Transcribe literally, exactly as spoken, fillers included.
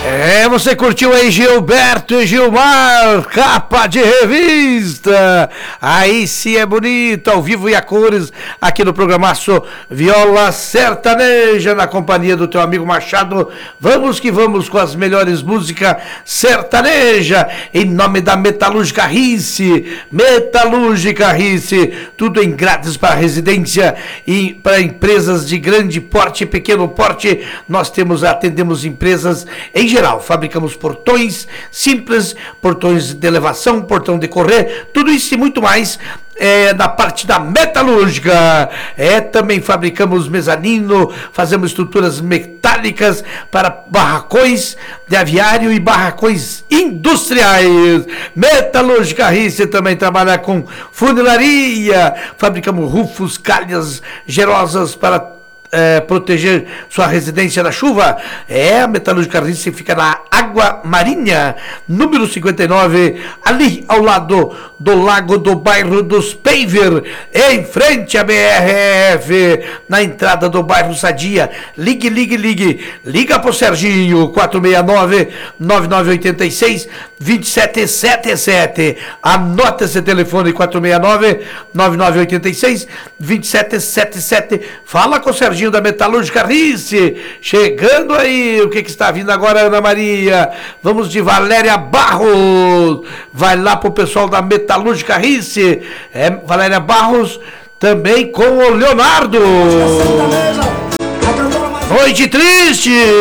É, você curtiu aí Gilberto e Gilmar, capa de revista. Aí sim é bonito, ao vivo e a cores, aqui no programaço Viola Sertaneja, na companhia do teu amigo Machado. Vamos que vamos com as melhores músicas sertaneja, em nome da Metalúrgica Rice. Metalúrgica Rice, tudo em grátis para residência e para empresas de grande porte e pequeno porte. Nós temos, atendemos empresas em geral, fabricamos portões simples, portões de elevação, portão de correr, tudo isso e muito mais. É, na parte da metalúrgica, é, também fabricamos mezanino, fazemos estruturas metálicas para barracões de aviário e barracões industriais. Metalúrgica Rice também trabalha com funilaria, fabricamos rufos, calhas gerosas para É, proteger sua residência da chuva. É, a Metalúrgica Rice fica na Água Marinha, número cinquenta e nove, ali ao lado do lago do bairro dos Paver, em frente à B R F, na entrada do bairro Sadia. Ligue, ligue, ligue. Liga pro Serginho, quatro seis nove, nove nove oito seis, dois sete sete sete. Anota esse telefone, quatro seis nove, nove nove oito seis, dois sete sete sete. Fala com o Serginho da Metalúrgica Rice, chegando aí. O que que está vindo agora, Ana Maria? Vamos de Valéria Barros. Vai lá pro pessoal da Metalúrgica Rice. É, Valéria Barros também com o Leonardo. Noite Triste.